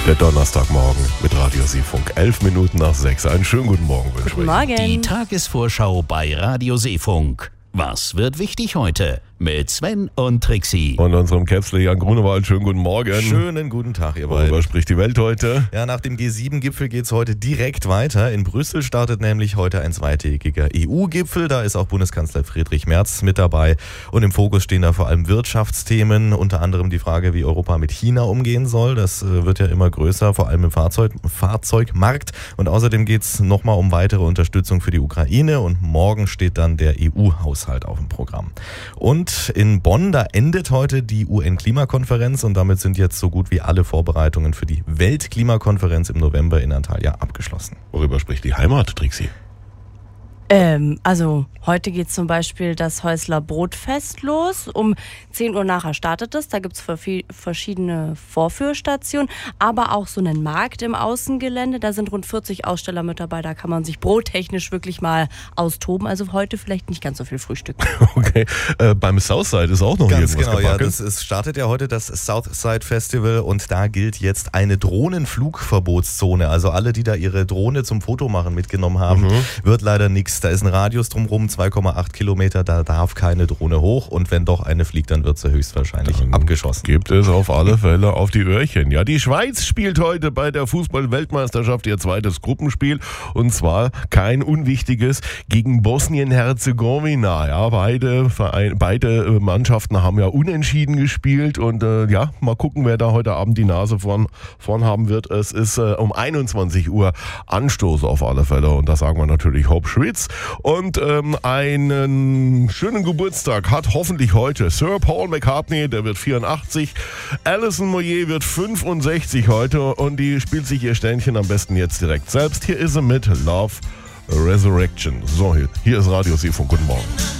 Der Donnerstagmorgen mit Radio Seefunk. 11 Minuten nach 6. Einen schönen guten Morgen wünsche ich. Guten Morgen. Die Tagesvorschau bei Radio Seefunk. Was wird wichtig heute? Mit Sven und Trixie. Und unserem Käpsler Jan Grunewald. Schönen guten Morgen. Schönen guten Tag, ihr beiden. Worüber spricht die Welt heute? Ja, nach dem G7-Gipfel geht es heute direkt weiter. In Brüssel startet nämlich heute ein zweitägiger EU-Gipfel. Da ist auch Bundeskanzler Friedrich Merz mit dabei. Und im Fokus stehen da vor allem Wirtschaftsthemen. Unter anderem die Frage, wie Europa mit China umgehen soll. Das wird ja immer größer, vor allem im Fahrzeugmarkt. Und außerdem geht es nochmal um weitere Unterstützung für die Ukraine. Und morgen steht dann der EU-Haushalt auf dem Programm. Und in Bonn, da endet heute die UN-Klimakonferenz und damit sind jetzt so gut wie alle Vorbereitungen für die Weltklimakonferenz im November in Antalya abgeschlossen. Worüber spricht die Heimat, Trixie? Also heute geht zum Beispiel das Häusler Brotfest los. Um 10 Uhr nachher startet es. Da gibt es verschiedene Vorführstationen, aber auch so einen Markt im Außengelände. Da sind rund 40 Aussteller mit dabei. Da kann man sich brottechnisch wirklich mal austoben. Also heute vielleicht nicht ganz so viel Frühstück. Okay, beim Southside ist auch noch Ganz irgendwas genau, gebacken. ja. Es startet ja heute das Southside Festival und da gilt jetzt eine Drohnenflugverbotszone. Also alle, die da ihre Drohne zum Fotomachen mitgenommen haben, wird leider nichts. Da ist ein Radius drumherum, 2,8 Kilometer, da darf keine Drohne hoch und wenn doch eine fliegt, dann wird sie höchstwahrscheinlich abgeschossen. Gibt es auf alle Fälle auf die Öhrchen. Ja, die Schweiz spielt heute bei der Fußball-Weltmeisterschaft ihr zweites Gruppenspiel und zwar kein unwichtiges gegen Bosnien-Herzegowina. Ja, beide Mannschaften haben ja unentschieden gespielt und mal gucken, wer da heute Abend die Nase vorn haben wird. Es ist um 21 Uhr Anstoß auf alle Fälle und da sagen wir natürlich Hopp Schwitz. Und einen schönen Geburtstag hat hoffentlich heute Sir Paul McCartney, der wird 84. Alison Moyet wird 65 heute und die spielt sich ihr Ständchen am besten jetzt direkt selbst. Hier ist sie mit Love Resurrection. So, hier ist Radio Seefunk. Guten Morgen.